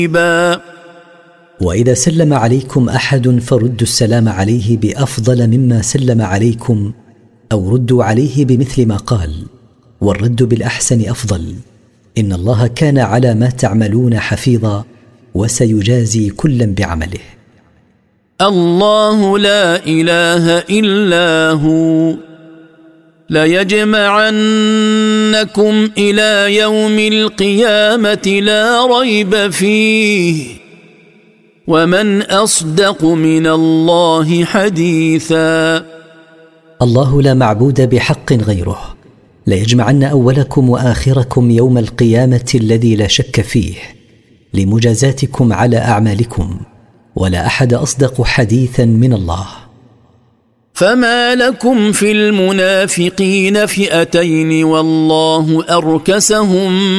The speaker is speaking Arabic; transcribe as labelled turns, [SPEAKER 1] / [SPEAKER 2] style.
[SPEAKER 1] وإذا سلم عليكم أحد فردوا السلام عليه بأفضل مما سلم عليكم أو ردوا عليه بمثل ما قال، والرد بالأحسن أفضل. إن الله كان على ما تعملون حفيظا وسيجازي كلا بعمله.
[SPEAKER 2] الله لا إله إلا هو ليجمعنكم إلى يوم القيامة لا ريب فيه ومن أصدق من الله حديثا.
[SPEAKER 1] الله لا معبود بحق غيره، ليجمعن أولكم وآخركم يوم القيامة الذي لا شك فيه لمجازاتكم على أعمالكم، ولا أحد أصدق حديثا من الله.
[SPEAKER 2] فما لكم في المنافقين فئتين والله أركسهم